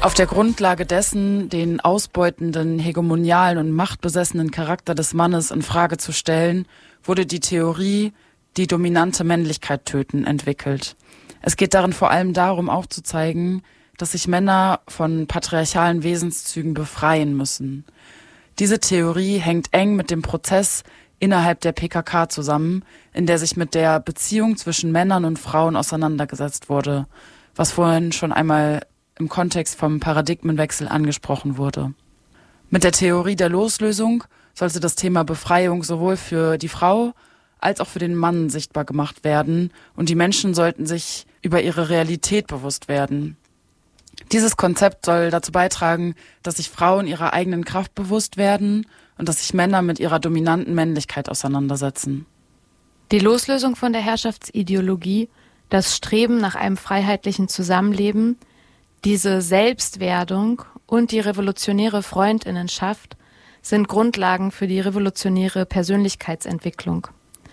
Auf der Grundlage dessen, den ausbeutenden, hegemonialen und machtbesessenen Charakter des Mannes in Frage zu stellen, wurde die Theorie, die dominante Männlichkeit töten, entwickelt. Es geht darin vor allem darum, aufzuzeigen, dass sich Männer von patriarchalen Wesenszügen befreien müssen. Diese Theorie hängt eng mit dem Prozess innerhalb der PKK zusammen, in der sich mit der Beziehung zwischen Männern und Frauen auseinandergesetzt wurde, was vorhin schon einmal im Kontext vom Paradigmenwechsel angesprochen wurde. Mit der Theorie der Loslösung sollte das Thema Befreiung sowohl für die Frau als auch für den Mann sichtbar gemacht werden und die Menschen sollten sich über ihre Realität bewusst werden. Dieses Konzept soll dazu beitragen, dass sich Frauen ihrer eigenen Kraft bewusst werden und dass sich Männer mit ihrer dominanten Männlichkeit auseinandersetzen. Die Loslösung von der Herrschaftsideologie, das Streben nach einem freiheitlichen Zusammenleben, diese Selbstwerdung und die revolutionäre Freundinnenschaft sind Grundlagen für die revolutionäre Persönlichkeitsentwicklung.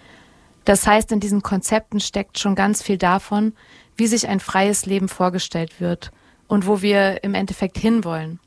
Das heißt, in diesen Konzepten steckt schon ganz viel davon, wie sich ein freies Leben vorgestellt wird und wo wir im Endeffekt hinwollen.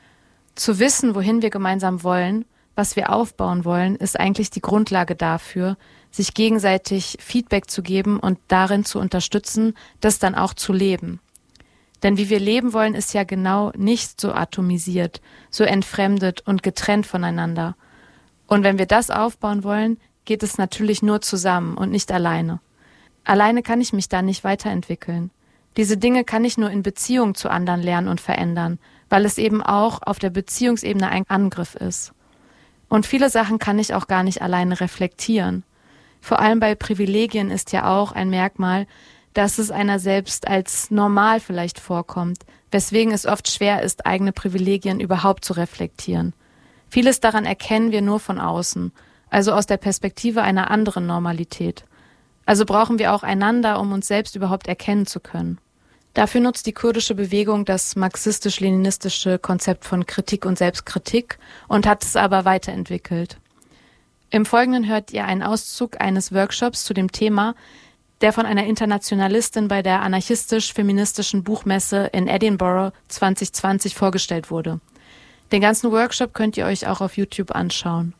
Zu wissen, wohin wir gemeinsam wollen, was wir aufbauen wollen, ist eigentlich die Grundlage dafür, sich gegenseitig Feedback zu geben und darin zu unterstützen, das dann auch zu leben. Denn wie wir leben wollen, ist ja genau nicht so atomisiert, so entfremdet und getrennt voneinander. Und wenn wir das aufbauen wollen, geht es natürlich nur zusammen und nicht alleine. Alleine kann ich mich dann nicht weiterentwickeln. Diese Dinge kann ich nur in Beziehung zu anderen lernen und verändern, weil es eben auch auf der Beziehungsebene ein Angriff ist. Und viele Sachen kann ich auch gar nicht alleine reflektieren. Vor allem bei Privilegien ist ja auch ein Merkmal, dass es einer selbst als normal vielleicht vorkommt, weswegen es oft schwer ist, eigene Privilegien überhaupt zu reflektieren. Vieles daran erkennen wir nur von außen, also aus der Perspektive einer anderen Normalität. Also brauchen wir auch einander, um uns selbst überhaupt erkennen zu können. Dafür nutzt die kurdische Bewegung das marxistisch-leninistische Konzept von Kritik und Selbstkritik und hat es aber weiterentwickelt. Im Folgenden hört ihr einen Auszug eines Workshops zu dem Thema, der von einer Internationalistin bei der anarchistisch-feministischen Buchmesse in Edinburgh 2020 vorgestellt wurde. Den ganzen Workshop könnt ihr euch auch auf YouTube anschauen.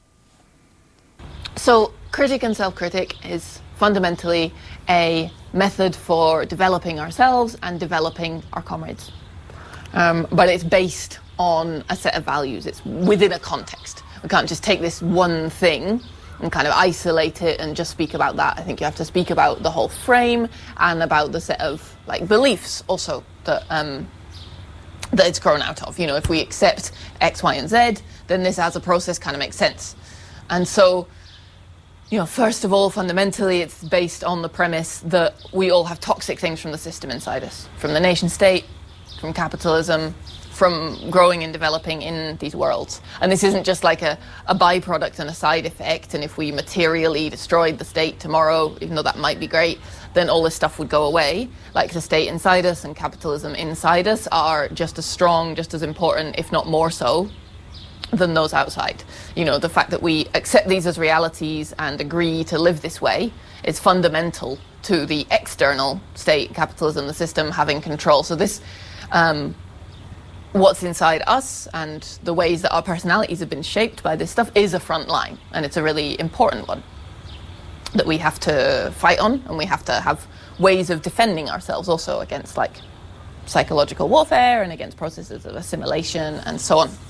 So, critic and self-critic is fundamentally a method for developing ourselves and developing our comrades. But it's based on a set of values. It's within a context. We can't just take this one thing and kind of isolate it and just speak about that. I think you have to speak about the whole frame and about the set of like beliefs also that it's grown out of. You know, if we accept X, Y, and Z, then this as a process kind of makes sense. And so, you know, first of all, fundamentally, it's based on the premise that we all have toxic things from the system inside us, from the nation state, from capitalism, from growing and developing in these worlds. And this isn't just like a byproduct and a side effect, and if we materially destroyed the state tomorrow, even though that might be great, then all this stuff would go away. Like the state inside us and capitalism inside us are just as strong, just as important, if not more so, than those outside. You know, the fact that we accept these as realities and agree to live this way is fundamental to the external state, capitalism, the system having control. So this, what's inside us and the ways that our personalities have been shaped by this stuff is a front line, and it's a really important one that we have to fight on, and we have to have ways of defending ourselves also against like psychological warfare and against processes of assimilation and so on.